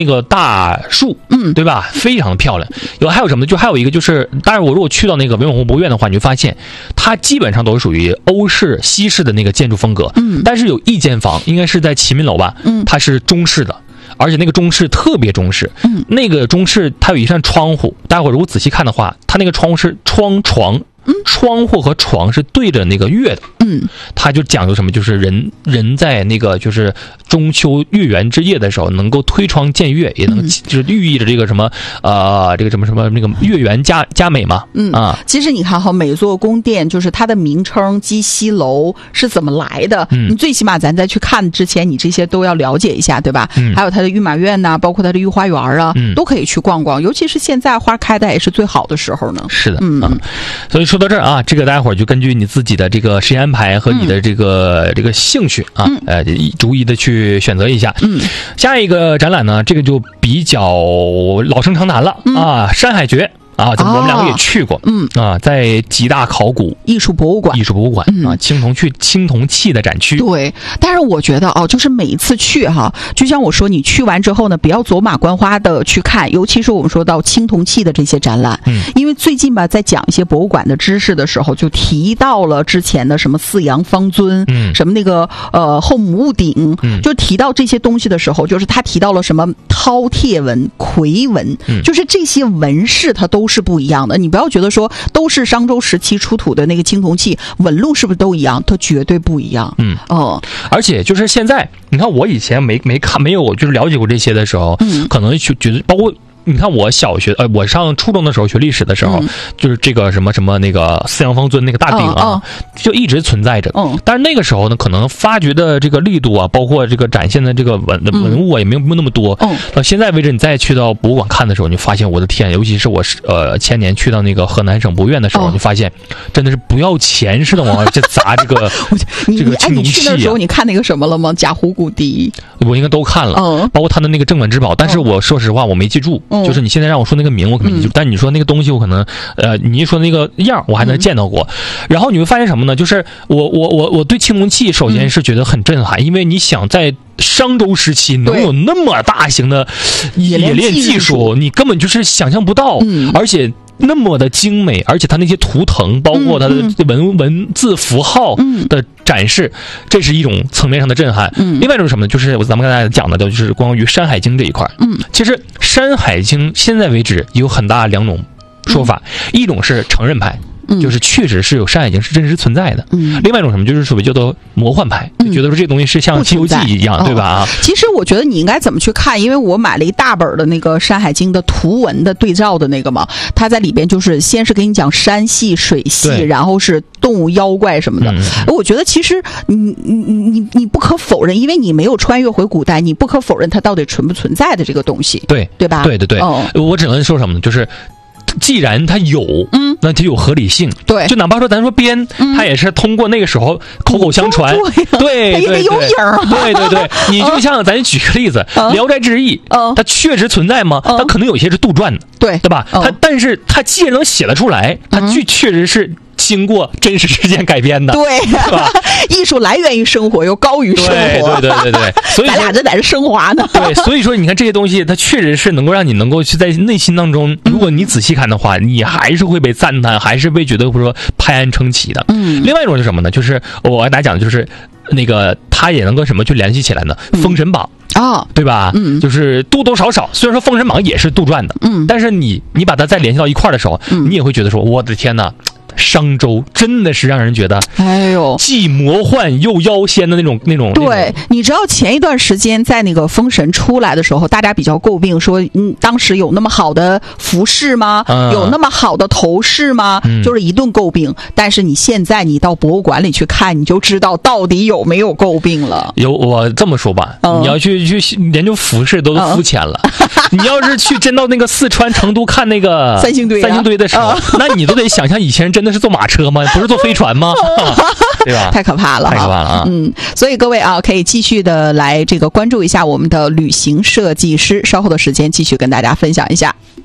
那个大树，对吧？非常的漂亮。还有什么？就还有一个就是，当然我如果去到那个文永博物院的话，你会发现它基本上都是属于欧式、西式的那个建筑风格。但是有一间房，应该是在齐民楼吧？它是中式的。而且那个中式特别中式，那个中式它有一扇窗户，大伙如果仔细看的话，它那个窗户是窗户和床是对着那个月的，它就讲究什么，就是人在那个就是中秋月圆之夜的时候，能够推窗见月，也能就是寓意着这个什么这个什么那个月圆佳美嘛， 其实你看哈，每座宫殿就是它的名称鸡西楼是怎么来的，你最起码咱在去看之前，你这些都要了解一下，对吧？还有它的御马院呐，包括它的御花园啊，都可以去逛逛，尤其是现在花开的也是最好的时候呢。 是的，所以说到这儿啊，这个大伙儿就根据你自己的这个时间安排和你的这个兴趣啊，逐一的去选择一下。下一个展览呢，这个就比较老生常谈了啊，山海诀。我们两个也去过，在吉大考古艺术博物馆啊，青铜器的展区。 对，但是我觉得就是每一次去哈，就像我说，你去完之后呢，不要走马观花的去看，尤其是我们说到青铜器的这些展览，因为最近吧，在讲一些博物馆的知识的时候，就提到了之前的什么四羊方尊，什么那个后母戊鼎，就提到这些东西的时候，就是他提到了什么饕餮纹、夔纹，就是这些纹饰它都是不一样的。你不要觉得说都是商周时期出土的那个青铜器纹路是不是都一样，它绝对不一样。 而且就是现在你看，我以前没有就是了解过这些的时候，可能就觉得包括你看我小学我上初中的时候学历史的时候，就是这个什么那个四羊方尊那个大鼎啊，就一直存在着。但是那个时候呢，可能发掘的这个力度啊，包括这个展现的这个文物啊，也没有那么多。到现在为止，你再去到博物馆看的时候，你发现我的天，尤其是我前年去到那个河南省博物院的时候，你发现真的是不要钱似的往这砸这个这个青铜器。 你去那时候你看那个什么了吗？贾虎骨笛， 我应该都看了，包括他的那个镇馆之宝。但是我说实话，我没记住。就是你现在让我说那个名，我可能记住，但你说那个东西，我可能你一说那个样，我还能见到过。然后你会发现什么呢？就是我对青铜器首先是觉得很震撼，因为你想在商周时期能有那么大型的冶炼技术，你根本就是想象不到，而且那么的精美，而且它那些图腾，包括它的文字符号的展示，这是一种层面上的震撼。另外一种什么呢？就是咱们刚才讲的，就是关于《山海经》这一块。其实《山海经》现在为止有很大两种说法，一种是承认派。就是确实是有《山海经》是真实存在的。另外一种什么，就是所谓叫做魔幻派，就觉得说这东西是像《西游记》一样，对吧？ 其实我觉得你应该怎么去看，因为我买了一大本的那个《山海经》的图文的对照的那个嘛，它在里边就是先是给你讲山系、水系，然后是动物、妖怪什么的。我觉得其实你不可否认，因为你没有穿越回古代，你不可否认它到底存不存在的这个东西，对吧？ 对，我只能说什么呢？就是既然它有，那就有合理性。 对， 就哪怕说咱说编，它也是通过那个时候口口相传。对， 它也得有影儿。 对，你就像咱举个例子，《聊斋志异》，它确实存在吗？它可能有些是杜撰的，对吧？但是它既然能写得出来，它确实是经过真实事件改编的， 对，是吧？艺术来源于生活，又高于生活， 对，所以咱俩这在这升华呢。 对，所以说你看这些东西，它确实是能够让你能够去在内心当中，如果你仔细看的话，你还是会被赞叹，还是会觉得说拍案称奇的。另外一种是什么呢？就是我给大家讲的就是那个它也能跟什么去联系起来呢？封神榜。对吧？就是多多少少，虽然说《封神榜》也是杜撰的，但是你把它再联系到一块的时候，你也会觉得说，我的天哪！商周真的是让人觉得，既魔幻又妖仙的那种。 对，你知道前一段时间在那个封神出来的时候，大家比较诟病说，当时有那么好的服饰吗？有那么好的头饰吗？就是一顿诟病。但是你现在你到博物馆里去看，你就知道到底有没有诟病了。 我这么说吧，你要去研究服饰都肤浅了。你要是去真到那个四川成都看那个三星堆的时候，那你都得想象以前真的是坐马车吗？不是坐飞船吗？对吧？ 太可怕了啊！所以各位啊，可以继续的来这个关注一下我们的旅行设计师，稍后的时间继续跟大家分享一下。